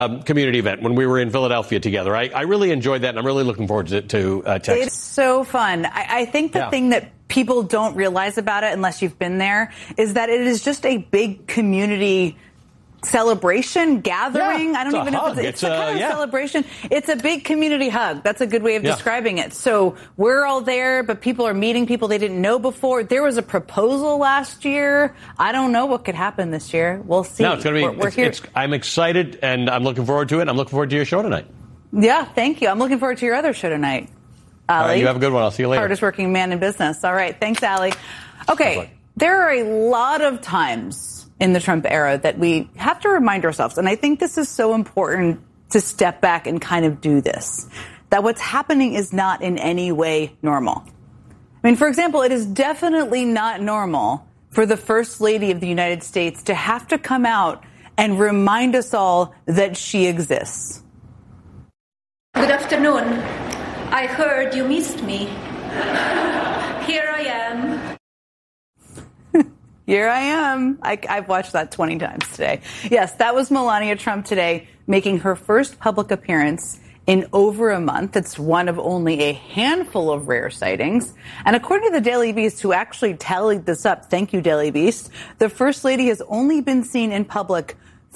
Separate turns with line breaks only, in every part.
community event when we were in Philadelphia together. I really enjoyed that, and I'm really looking forward to Texas.
It's so fun. I think the thing that people don't realize about it, unless you've been there, is that it is just a big community celebration, gathering. I don't even know if it's a kind of celebration. It's a big community hug. That's a good way of describing it. So we're all there, but people are meeting people they didn't know before. There was a proposal last year. I don't know what could happen this year. We'll see.
No, it's going to be. We're here. I'm excited, and I'm looking forward to it. I'm looking forward to your show tonight.
Yeah, thank you. I'm looking forward to your other show tonight. Ali,
all right, you have a good one. I'll see you later.
Hardest working man in business. All right. Thanks, Ali. Okay. There are a lot of times in the Trump era that we have to remind ourselves, and I think this is so important to step back and kind of do this, that what's happening is not in any way normal. I mean, for example, it is definitely not normal for the First Lady of the United States to have to come out and remind us all that she exists.
Good afternoon. I heard you missed me. Here I am.
Here I am. I've watched that 20 times today. Yes, that was Melania Trump today, making her first public appearance in over a month. It's one of only a handful of rare sightings. And according to the Daily Beast, who actually tallied this up, thank you, Daily Beast, the First Lady has only been seen in public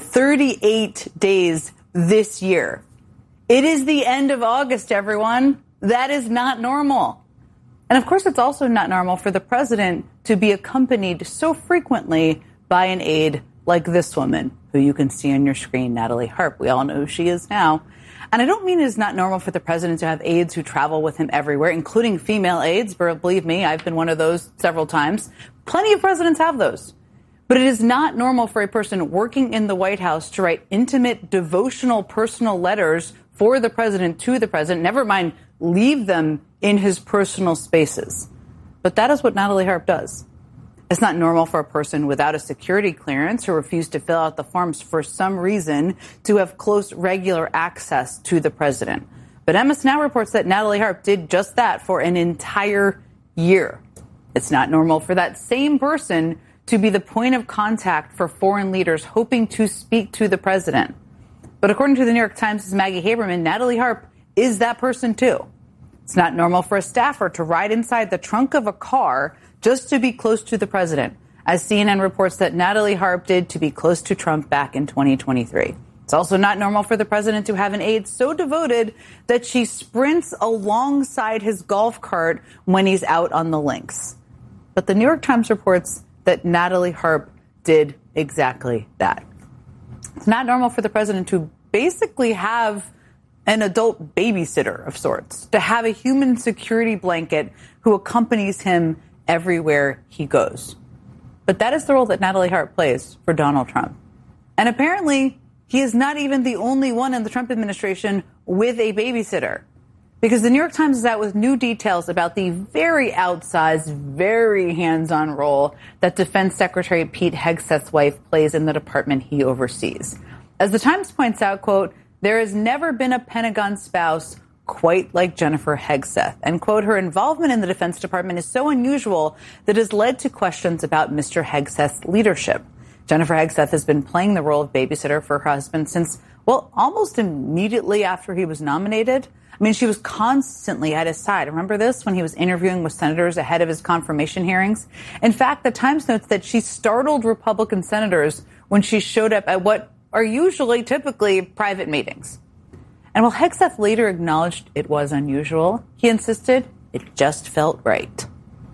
38 days this year. It is the end of August, everyone. That is not normal. And of course, it's also not normal for the president to be accompanied so frequently by an aide like this woman, who you can see on your screen, Natalie Harp. We all know who she is now. And I don't mean it is not normal for the president to have aides who travel with him everywhere, including female aides. But believe me, I've been one of those several times. Plenty of presidents have those. But it is not normal for a person working in the White House to write intimate, devotional, personal letters for the president to the president, never mind leave them in his personal spaces. But that is what Natalie Harp does. It's not normal for a person without a security clearance who refused to fill out the forms for some reason to have close, regular access to the president. But MS Now reports that Natalie Harp did just that for an entire year. It's not normal for that same person to be the point of contact for foreign leaders hoping to speak to the president. But according to the New York Times' Maggie Haberman, Natalie Harp is that person too. It's not normal for a staffer to ride inside the trunk of a car just to be close to the president, as CNN reports that Natalie Harp did to be close to Trump back in 2023. It's also not normal for the president to have an aide so devoted that she sprints alongside his golf cart when he's out on the links. But the New York Times reports that Natalie Harp did exactly that. It's not normal for the president to basically have an adult babysitter of sorts, to have a human security blanket who accompanies him everywhere he goes. But that is the role that Natalie Harp plays for Donald Trump. And apparently, he is not even the only one in the Trump administration with a babysitter. Because the New York Times is out with new details about the very outsized, very hands-on role that Defense Secretary Pete Hegseth's wife plays in the department he oversees. As the Times points out, quote, there has never been a Pentagon spouse quite like Jennifer Hegseth. And, quote, her involvement in the Defense Department is so unusual that has led to questions about Mr. Hegseth's leadership. Jennifer Hegseth has been playing the role of babysitter for her husband since, well, almost immediately after he was nominated. I mean, she was constantly at his side. Remember this when he was interviewing with senators ahead of his confirmation hearings? In fact, the Times notes that she startled Republican senators when she showed up at what are usually typically private meetings. And while Hegseth later acknowledged it was unusual, he insisted it just felt right.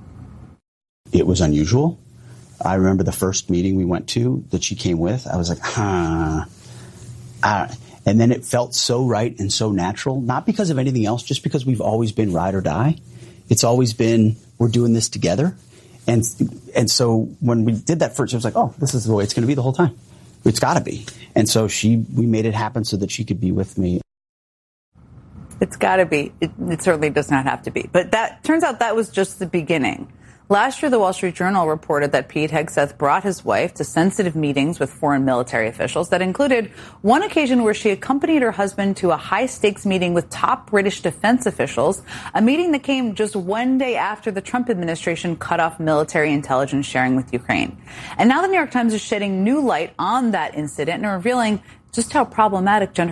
It was unusual. I remember the first meeting we went to that she came with. I was like, and then it felt so right and so natural, not because of anything else, just because we've always been ride or die. It's always been, we're doing this together. And so when we did that first, it was like, oh, this is the way it's going to be the whole time. It's got to be. And so we made it happen so that she could be with me.
It's got to be. It certainly does not have to be. But that turns out that was just the beginning. Last year, the Wall Street Journal reported that Pete Hegseth brought his wife to sensitive meetings with foreign military officials that included one occasion where she accompanied her husband to a high-stakes meeting with top British defense officials, a meeting that came just one day after the Trump administration cut off military intelligence sharing with Ukraine. And now the New York Times is shedding new light on that incident and revealing just how problematic gender